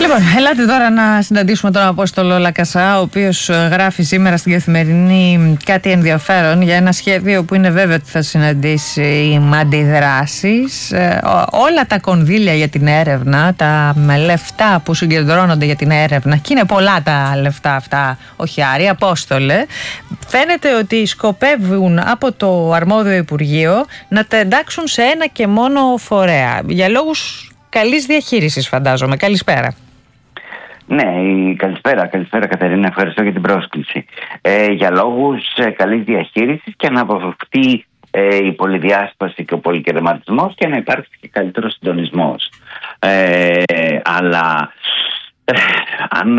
Λοιπόν, ελάτε τώρα να συναντήσουμε τον Απόστολο Λακασά, ο οποίος γράφει σήμερα στην Καθημερινή κάτι ενδιαφέρον για ένα σχέδιο που είναι βέβαιο ότι θα συναντήσει αντιδράσεις. Όλα τα κονδύλια για την έρευνα, τα λεφτά που συγκεντρώνονται για την έρευνα, και είναι πολλά τα λεφτά αυτά, όχι Άρη, Απόστολε, φαίνεται ότι σκοπεύουν από το αρμόδιο Υπουργείο να τα εντάξουν σε ένα και μόνο φορέα. Για λόγους καλής διαχείρισης, φαντάζομαι. Καλησπέρα. Ναι, καλησπέρα Κατερίνα, ευχαριστώ για την πρόσκληση. Για λόγους καλής διαχείρισης και να αποφευχθεί η πολυδιάσπαση και ο πολυκερματισμός και να υπάρξει και καλύτερος συντονισμός. Αλλά αν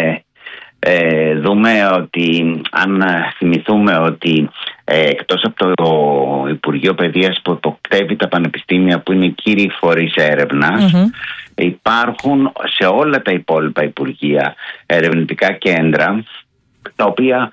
θυμηθούμε ότι εκτός από το Υπουργείο Παιδείας που υποκτεύει τα πανεπιστήμια, που είναι κύριοι φορείς έρευνας, υπάρχουν σε όλα τα υπόλοιπα υπουργεία ερευνητικά κέντρα, τα οποία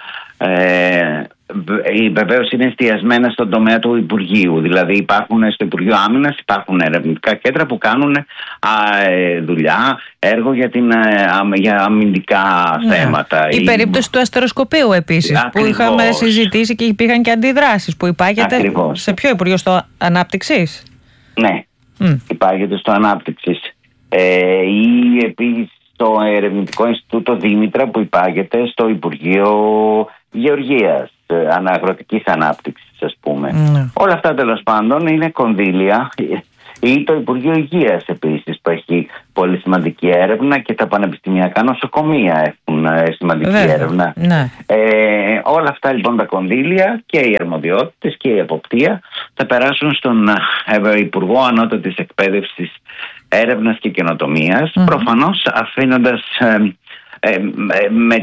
βεβαίως είναι εστιασμένα στον τομέα του Υπουργείου. Δηλαδή υπάρχουν στο Υπουργείο Άμυνας, υπάρχουν ερευνητικά κέντρα που κάνουν δουλειά, έργο για αμυντικά θέματα. Η περίπτωση του αστεροσκοπείου επίσης, Ακριβώς, που είχαμε συζητήσει και υπήρχαν και αντιδράσεις, που υπάγεται σε ποιο Υπουργείο, στο Ανάπτυξης? Ναι, υπάγεται στο Ανάπτυξης. Ή επίσης το Ερευνητικό Ινστιτούτο Δήμητρα, που υπάγεται στο Υπουργείο Γεωργίας, Αγροτικής Ανάπτυξης, ας πούμε. Όλα αυτά τέλος πάντων είναι κονδύλια. Ή το Υπουργείο Υγείας επίσης, που έχει πολύ σημαντική έρευνα, και τα πανεπιστημιακά νοσοκομεία έχουν σημαντική έρευνα. Όλα αυτά λοιπόν τα κονδύλια και οι αρμοδιότητες και η εποπτεία θα περάσουν στον Υπουργό Ανώτατης Εκπαίδευσης, Έρευνας και Καινοτομίας, προφανώς αφήνοντας με